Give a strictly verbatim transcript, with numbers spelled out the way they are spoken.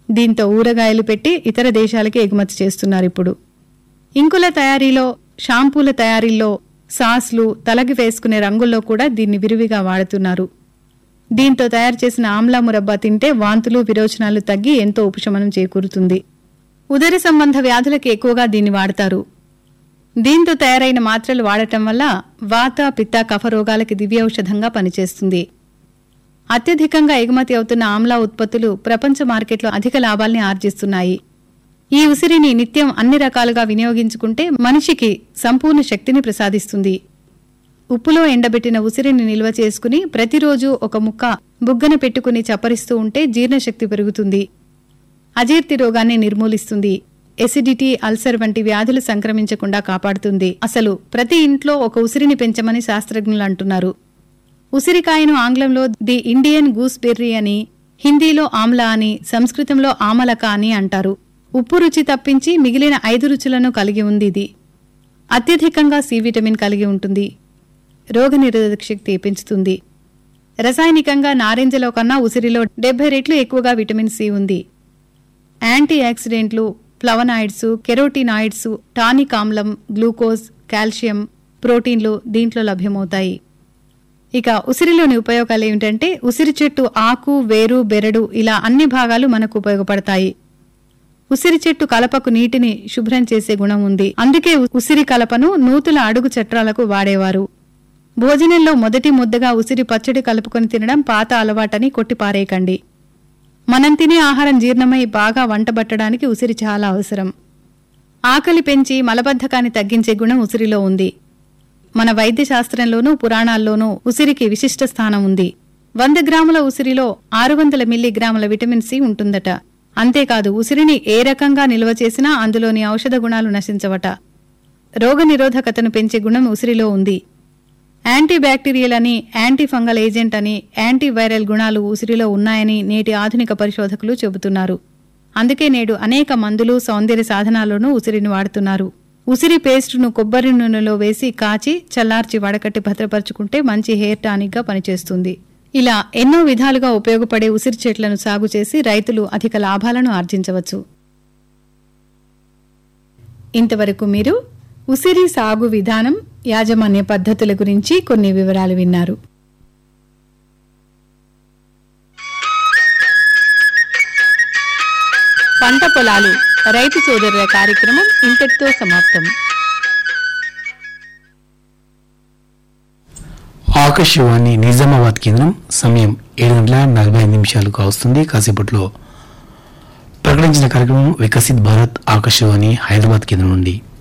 దీంతో ఊరగాయలు పెట్టి ఇతర దేశాలకి ఎగుమతి చేస్తున్నారు. ఇప్పుడు ఇంకుల తయారీలో, షాంపూల తయారీల్లో, సాస్లు, తలకి వేసుకునే రంగుల్లో కూడా దీన్ని విరివిగా వాడుతున్నారు. దీంతో తయారు చేసిన ఆమ్లా మురబ్బా తింటే వాంతులు, విరోచనాలు తగ్గి ఎంతో ఉపశమనం చేకూరుతుంది. ఉదర సంబంధ వ్యాధులకు ఎక్కువగా దీన్ని వాడతారు. దీంతో తయారైన మాత్రలు వాడటం వల్ల వాత, పిత్త, కఫ రోగాలకి దివ్యౌషధంగా పనిచేస్తుంది. అత్యధికంగా ఎగుమతి అవుతున్న ఆమ్లా ఉత్పత్తులు ప్రపంచ మార్కెట్లో అధిక లాభాల్ని ఆర్జిస్తున్నాయి. ఈ ఉసిరిని నిత్యం అన్ని రకాలుగా వినియోగించుకుంటే మనిషికి సంపూర్ణ శక్తిని ప్రసాదిస్తుంది. ఉప్పులో ఎండబెట్టిన ఉసిరిని నిల్వ చేసుకుని ప్రతిరోజు ఒక ముక్క బుగ్గన పెట్టుకుని చప్పరిస్తూ ఉంటే జీర్ణశక్తి పెరుగుతుంది. అజీర్తి రోగాన్ని నిర్మూలిస్తుంది. ఎసిడిటీ, అల్సర్ వంటి వ్యాధులు సంక్రమించకుండా కాపాడుతుంది. అసలు ప్రతి ఇంట్లో ఒక ఉసిరిని పెంచమని శాస్త్రజ్ఞులు అంటున్నారు. ఉసిరికాయను ఆంగ్లంలో ది ఇండియన్ గూస్బెర్రీ అని, హిందీలో ఆమ్లా అని, సంస్కృతంలో ఆమలక అని అంటారు. ఉప్పు రుచి తప్పించి మిగిలిన ఐదు రుచులను కలిగి ఉంది. ఇది అత్యధికంగా సి విటమిన్ కలిగి ఉంటుంది. రోగనిరోధక శక్తి పెంచుతుంది. రసాయనికంగా నారింజలో కన్నా ఉసిరిలో డెబ్బై రెట్లు ఎక్కువగా విటమిన్ సి ఉంది. యాంటీ ఆక్సిడెంట్లు, ఫ్లవనాయిడ్స్, కెరోటినాయిడ్స్, టానిక్ ఆమ్లం, గ్లూకోజ్, కాల్షియం, ప్రోటీన్లు దీంట్లో లభ్యమవుతాయి. ఇక ఉసిరిలోని ఉపయోగాలు ఏమిటంటే ఉసిరి చెట్టు ఆకు, వేరు, బెరడు ఇలా అన్ని భాగాలు మనకు ఉపయోగపడతాయి. ఉసిరి చెట్టు కలపకు నీటిని శుభ్రం చేసే గుణం ఉంది. అందుకే ఉసిరి కలపను నూతుల అడుగు చట్రాలకు వాడేవారు. భోజనంలో మొదటి ముద్దగా ఉసిరి పచ్చడి కలుపుకొని తినడం పాత అలవాటని కొట్టిపారేయకండి. మనం తినే ఆహారం జీర్ణమై బాగా వంటబట్టడానికి ఉసిరి చాలా అవసరం. ఆకలి పెంచి మలబద్ధకాన్ని తగ్గించే గుణం ఉసిరిలో ఉంది. మన వైద్య శాస్త్రంలోనూ పురాణాల్లోనూ ఉసిరికి విశిష్ట స్థానం ఉంది. వంద గ్రాముల ఉసిరిలో ఆరు వందల మిల్లీగ్రాముల విటమిన్ సి ఉంటుందట. అంతేకాదు ఉసిరిని ఏ రకంగా నిల్వ చేసినా అందులోని ఔషధ గుణాలు నశించవట. రోగ నిరోధకతను పెంచే గుణం ఉసిరిలో ఉంది. యాంటీ బ్యాక్టీరియల్ అని, యాంటీ ఫంగల్ ఏజెంట్ అని, యాంటీ వైరల్ గుణాలు ఉసిరిలో ఉన్నాయని నేటి ఆధునిక పరిశోధకులు చెబుతున్నారు. అందుకే నేడు అనేక మందులు, సౌందర్య సాధనాల్లోనూ ఉసిరిని వాడుతున్నారు. ఉసిరి పేస్టును కొబ్బరి నూనెలో వేసి కాచి చల్లార్చి వడకట్టి భద్రపరుచుకుంటే మంచి హెయిర్ టానిక్ గా పనిచేస్తుంది. ఇలా ఎన్నో విధాలుగా ఉపయోగపడే ఉసిరి చెట్లను సాగు చేసి రైతులు అధిక లాభాలను ఆర్జించవచ్చు. ఇంతవరకు మీరు ఉసిరి సాగు విధానం, యాజమాన్య పద్ధతుల గురించి కొన్ని వివరాలు విన్నారు. పంట పొలాలు రైతు సోదరుల కార్యక్రమం ఇంతటితో సమాప్తం. ఆకాశవాణి నిజామాబాద్ కేంద్రం సమయం ఏడు గంటల నలభై ఐదు నిమిషాలకు వస్తుంది. కాసేపట్లో ప్రకటించిన కార్యక్రమం వికసిత్ భారత్ ఆకాశవాణి హైదరాబాద్ కేంద్రం నుండి.